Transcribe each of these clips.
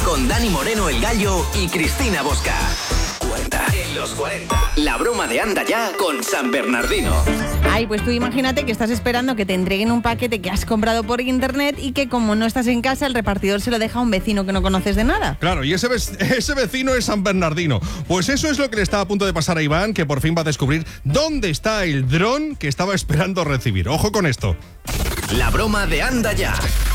con Dani Moreno el Gallo y Cristina Bosca. 40 en los 40. La broma de Anda Ya con San Bernardino. Ay, pues tú imagínate que estás esperando que te entreguen un paquete que has comprado por internet y que como no estás en casa, el repartidor se lo deja a un vecino que no conoces de nada. Claro, y ese vecino es San Bernardino. Pues eso es lo que le estaba a punto de pasar a Iván, que por fin va a descubrir dónde está el dron que estaba esperando recibir. Ojo con esto. La broma de Anda Ya.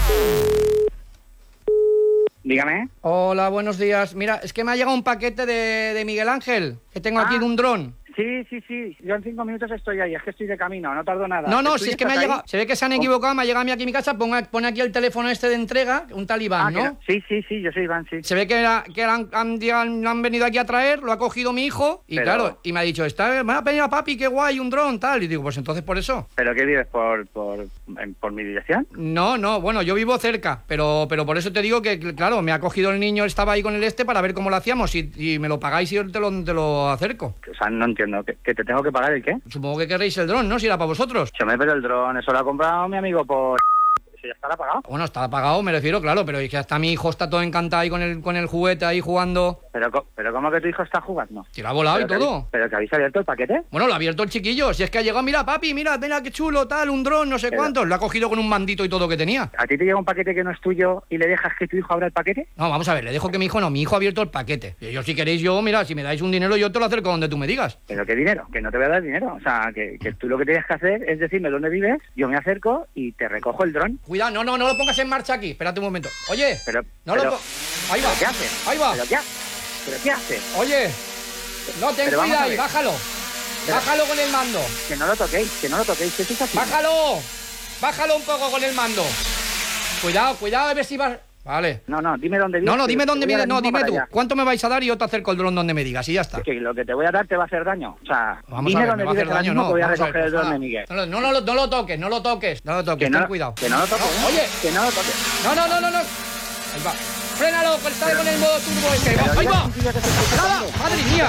Dígame. Hola, buenos días. Mira, es que me ha llegado un paquete de Miguel Ángel, que tengo aquí de un dron. Sí. Yo en 5 minutos estoy ahí. Es que estoy de camino, no tardo nada. No, si es que me ha llegado. Se ve que se han equivocado, me ha llegado a mí aquí a mi casa. Pone aquí el teléfono este de entrega, un talibán, ¿no? Sí, yo soy Iván, sí. Se ve que han venido aquí a traer, lo ha cogido mi hijo y claro, y me ha dicho, me ha venido a papi, qué guay, un dron, tal. Y digo, pues entonces por eso. ¿Pero qué vives? ¿Por mi dirección? No, bueno, yo vivo cerca, pero por eso te digo que, claro, me ha cogido el niño, estaba ahí con el para ver cómo lo hacíamos y me lo pagáis y yo te lo acerco. O sea, no entiendo. ¿Que te tengo que pagar el qué? Supongo que querréis el dron, ¿no? Si era para vosotros. Pero el dron, eso lo ha comprado mi amigo por... ¿Ya estará pagado? Bueno, está pagado, me refiero, claro, pero es que hasta mi hijo está todo encantado ahí con el juguete ahí jugando. ¿Pero cómo que tu hijo está jugando? Que lo ha volado y todo. ¿Pero que habéis abierto el paquete? Bueno, lo ha abierto el chiquillo. Si es que ha llegado, mira, papi, mira qué chulo, tal, un dron, no sé cuántos. Lo ha cogido con un mandito y todo que tenía. ¿A ti te llega un paquete que no es tuyo y le dejas que tu hijo abra el paquete? No, vamos a ver, le dejo que mi hijo ha abierto el paquete. Y yo, si queréis, mira, si me dais un dinero, yo te lo acerco donde tú me digas. ¿Pero qué dinero? Que no te voy a dar dinero. O sea, que tú lo que tienes que hacer es decirme dónde vives, yo me acerco y te recojo el dron. Cuidado, no lo pongas en marcha aquí. Espérate un momento. Oye, ahí va. ¿Qué haces? Ahí va. ¿Pero qué haces? Oye, no, ten cuidado ahí, bájalo. Bájalo con el mando. Que no lo toquéis, ¿qué estás haciendo? Bájalo un poco con el mando. Cuidado, a ver si vas... Vale. No, dime dónde vives. No, dime dónde vives, dime tú. ¿Cuánto me vais a dar y yo te acerco el dron donde me digas y ya está? Es que lo que te voy a dar te va a hacer daño. O sea, vamos dime a ver, dónde vives ahora mismo, que voy a recoger el dron de Miguel. No lo toques, ten cuidado. Que no lo toques. Oye, que no lo toques. No. Ahí va. Frénalo, que está con el modo turbo este. Ahí va. Nada, madre mía.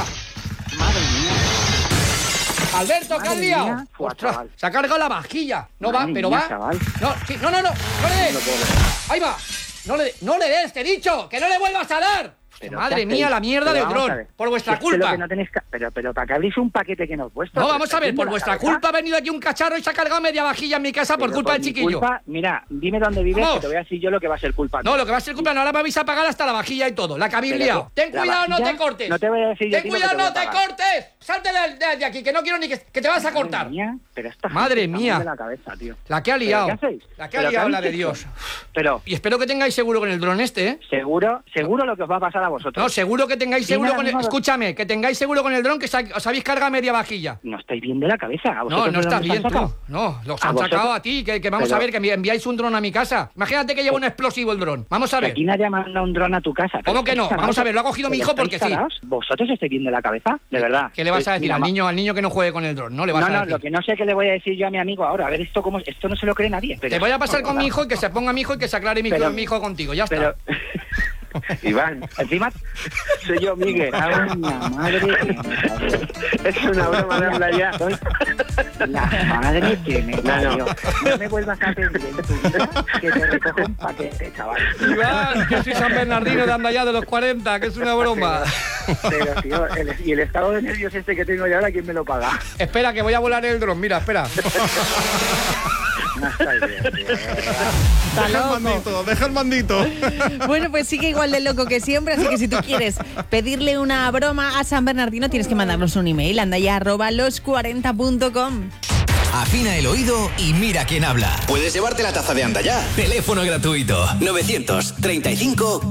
Alberto, ¿qué has liado? Ostras, se ha cargado la vajilla. No va, pero va. No, le des. Ahí va. No le des, te he dicho, que no le vuelvas a dar. Madre mía, la mierda del dron. Por vuestra culpa. Que no tenéis pero para que abrís un paquete que no es vuestro. No, vamos a ver, por vuestra culpa ha venido aquí un cacharro y se ha cargado media vajilla en mi casa por culpa del chiquillo. Mira, dime dónde vives, que te voy a decir yo lo que va a ser culpa. No, lo que va a ser culpa, no, ahora me vais a pagar hasta la vajilla y todo, la que habéis liado. Ten cuidado, no te cortes. No te voy a decir yo. Ten cuidado, no te cortes. Salte de aquí, que no quiero ni que te vas a cortar. Madre mía. La que ha liado. La que ha liado, la de Dios. Y espero que tengáis seguro con el dron este, ¿eh? Seguro lo que os va a pasar a vosotros. No, seguro que tengáis seguro con el... Escúchame, que tengáis seguro con el dron que os habéis cargado media vajilla. No estáis bien de la cabeza. No estás bien tú. No, los han sacado a ti, que vamos a ver, que enviáis un dron a mi casa. Imagínate que lleva un explosivo el dron. Vamos a ver. Aquí nadie ha mandado un dron a tu casa. ¿Cómo que no? Vamos a ver, lo ha cogido mi hijo porque sí. ¿Vosotros estáis bien de la cabeza? De verdad. ¿Qué le vas a decir al niño que no juegue con el dron? No le vas a decir. Lo que no sé qué le voy a decir yo a mi amigo ahora. A ver, esto no se lo cree nadie. Te voy a pasar con mi hijo y que se ponga mi hijo y que se aclare mi hijo contigo. Ya está. Iván, encima soy yo, Miguel. Madre es una broma de hablar ya. La madre que me parió. No me vuelvas a pedir en tu vida que te recojo un paquete, chaval. Iván, que soy San Bernardino de Anda Ya de los 40, que es una broma. Pero tío, y el estado de nervios este que tengo ya ahora, ¿quién me lo paga? Espera, que voy a volar el dron, mira, espera. Deja el mandito. Bueno, pues sigue igual de loco que siempre, así que si tú quieres pedirle una broma a San Bernardino, tienes que mandarnos un email, andaya@los40.com. Afina el oído y mira quién habla. Puedes llevarte la taza de Anda Ya. Teléfono gratuito 935